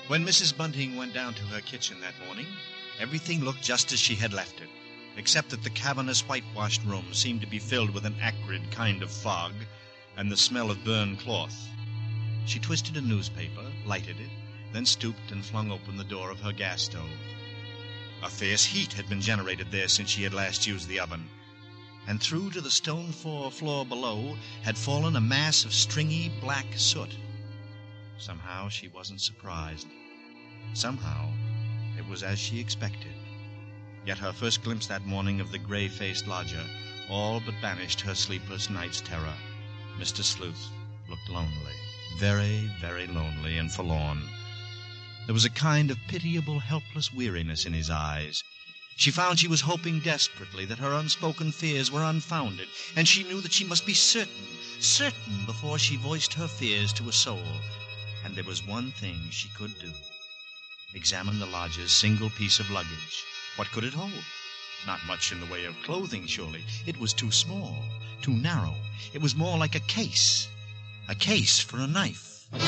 When Mrs. Bunting went down to her kitchen that morning, everything looked just as she had left it, except that the cavernous whitewashed room seemed to be filled with an acrid kind of fog and the smell of burned cloth. She twisted a newspaper, lighted it, then stooped and flung open the door of her gas stove. A fierce heat had been generated there since she had last used the oven, and through to the stone floor below had fallen a mass of stringy black soot. Somehow she wasn't surprised. Somehow it was as she expected. Yet her first glimpse that morning of the gray-faced lodger all but banished her sleepless night's terror. Mr. Sleuth looked lonely, very, very lonely and forlorn. There was a kind of pitiable, helpless weariness in his eyes. She found she was hoping desperately that her unspoken fears were unfounded, and she knew that she must be certain before she voiced her fears to a soul. And there was one thing she could do. Examine the lodger's single piece of luggage. What could it hold? Not much in the way of clothing, surely. It was too small, too narrow. It was more like a case for a knife.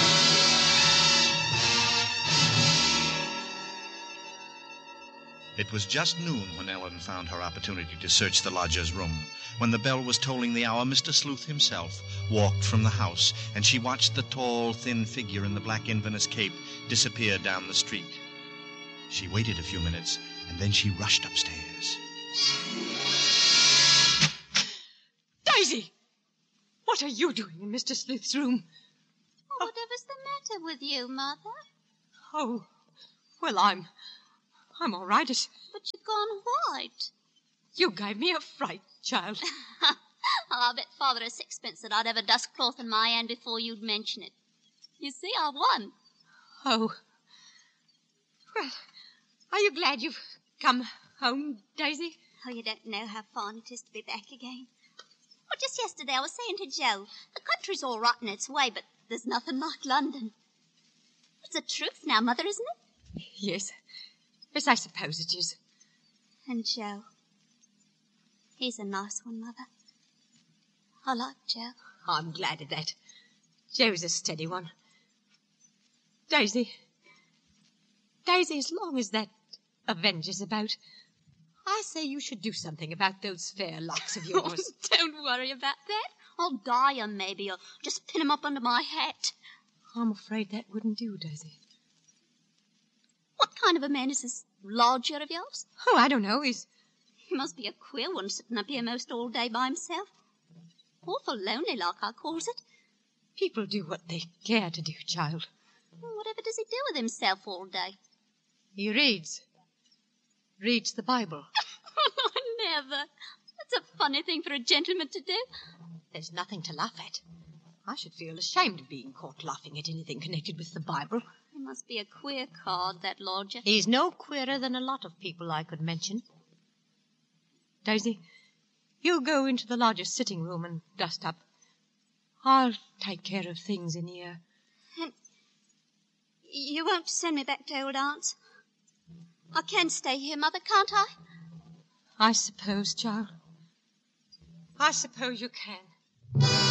It was just noon when Ellen found her opportunity to search the lodger's room. When the bell was tolling the hour, Mr. Sleuth himself walked from the house, and she watched the tall, thin figure in the black Inverness cape disappear down the street. She waited a few minutes, and then she rushed upstairs. Daisy! What are you doing in Mr. Sleuth's room? Oh, whatever's the matter with you, Mother? Oh, well, I'm all right. But you've gone white. You gave me a fright, child. I'll bet Father a sixpence that I'd have a dust cloth in my hand before you'd mention it. You see, I won. Oh. Well, are you glad you've come home, Daisy? Oh, you don't know how fine it is to be back again. Well, just yesterday I was saying to Joe, the country's all right in its way, but there's nothing like London. It's the truth now, Mother, isn't it? Yes. Yes, I suppose it is. And Joe. He's a nice one, Mother. I like Joe. I'm glad of that. Joe's a steady one. Daisy, as long as that Avenger's about, I say you should do something about those fair locks of yours. Don't worry about that. I'll dye 'em, maybe, or just pin 'em up under my hat. I'm afraid that wouldn't do, Daisy. What kind of a man is this lodger of yours? Oh, I don't know. He must be a queer one sitting up here most all day by himself. Awful lonely like, I calls it. People do what they care to do, child. Whatever does he do with himself all day? He reads the Bible. Never. That's a funny thing for a gentleman to do. There's nothing to laugh at. I should feel ashamed of being caught laughing at anything connected with the Bible. He must be a queer card, that lodger. He's no queerer than a lot of people I could mention. Daisy, you go into the lodger's sitting room and dust up. I'll take care of things in here. And you won't send me back to old Aunt's? I can stay here, Mother, can't I? I suppose, child. I suppose you can.